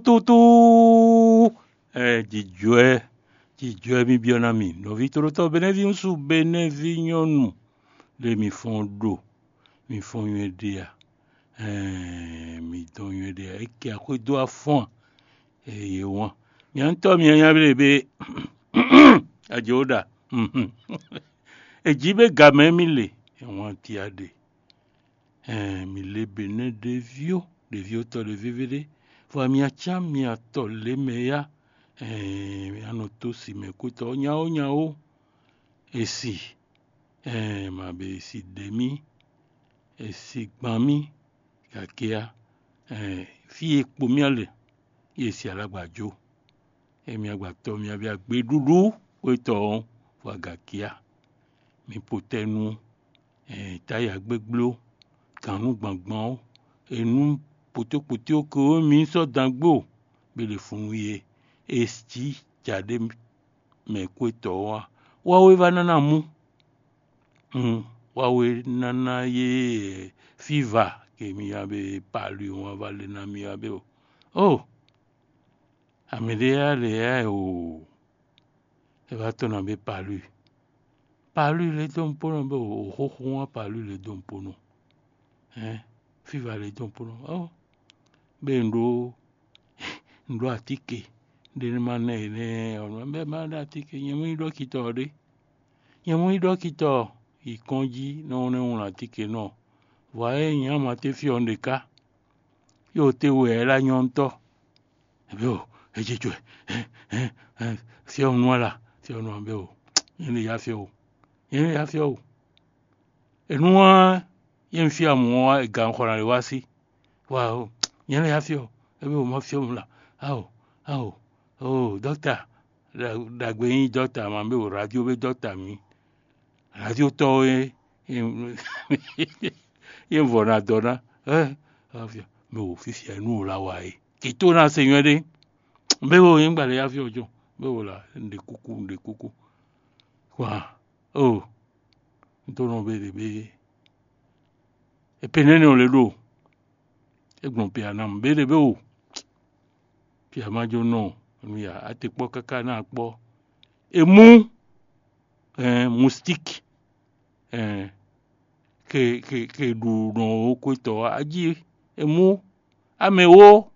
tutu Jijue mi bionami no vitoroto benevium su benevignonu le mi fondo mi fonyo dia mi donyo dia e ki akodo afon ye won mi anto mi anya bebe ajoda ejibe game mi le won ti ade mi le bene devio to le vivere fo mi acha mi ato le meya mi anoto si me kuto nyao esi ma be si demi esi gbami kakia fi epo mi ale yesi alagbajo mi agbato mi abi agbe dudu weto fo gakia mi potenu taya gbeglo kanu gbangban enu potopote oko mi so dangbo bele funye esti jade me kweto wa we vanana mu wawe nana ye fever ke mi abe palu wa vale na mi abe amedea le e va to na be palu le dompo no be ho wa palu le dompo no fever le dompo no be ndo atike de mane ne o be ma atike yemu dokito ikonji no ne un atike no wa yan ma te fi on de ka yo te we la nyonto ebe ejejo fi on wala fi on be yen ya fi o enua yen fi amu ga nkora le wasi wa yen ya fi o ebe o ma fi o la doctor dagbe yin doctor ma be o radio be doctor mi radio to yen vona dona me o fi enu la wa ki to na se yen de be o yin gba le ya fi ojo be o la nde kuku wa to no be e penene o le do egbon pe anam be de be o pi amajo no mi ya ate po kaka na po emu moustique ke du no ko to aji emu amewo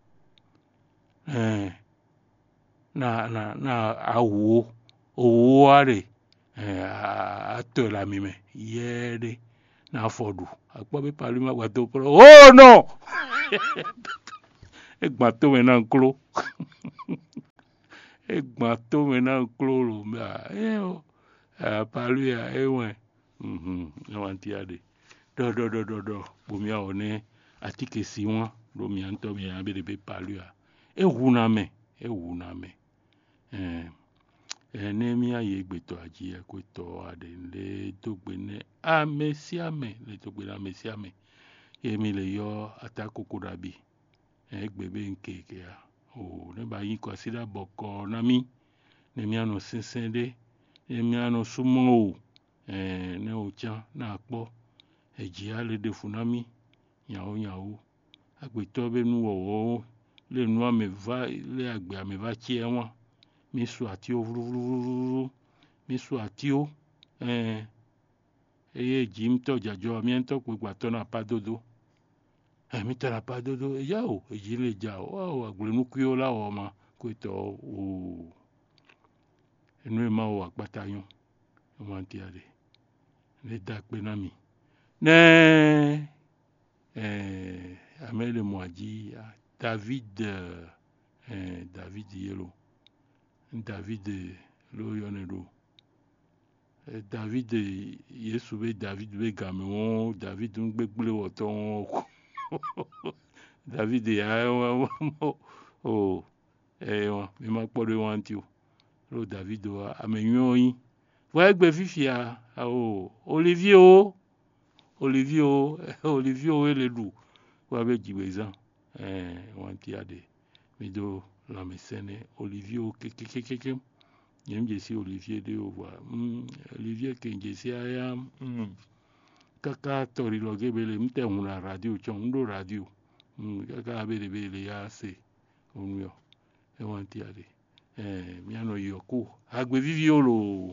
na awo are ato la mi me yede na fodu apo be palu ma gba to pro no egba to me na nklo lo ma palu ya ewen no anti ade do bo mi o ne atike si won lo mi anto mi ya be palu ya ewu na me ne mi aye gbeto aji e ko to ade le to gbe ne amesiame emi le yo atakoko dabi gbebe nkeke ya ne ba yin ko sida boko na mi ne mi ano sinsende mi ano sumo ne o chan na po eji ale de funami yawo agbeto be nu wo le nu ameva le agbe ameva chi won mi su ati o mi su ati o eye jim to jajo mi ento pe gba to na padodo mi tara padodo ya eji le ja agbe nu ku o la o ma ko to enu ma o apata yun o ma ti ade le da pe na mi ne amele moaji David yelo David lo yonero David yesu be David be game won David un gbegbele wo to David ya mi ma po de wan ti o lo David o amenyon yin wa gbe fifia Olivier le du wa be jiwezan wan ti ade mi do la mesene Olivier kekekeke yem je si Olivier de o wa Olivier ke je si aya kaka tori loge bele mte un radio chon ndo radio kaka bele ya se onyo e wan ti ade mi ano yo ko agbe vivi olo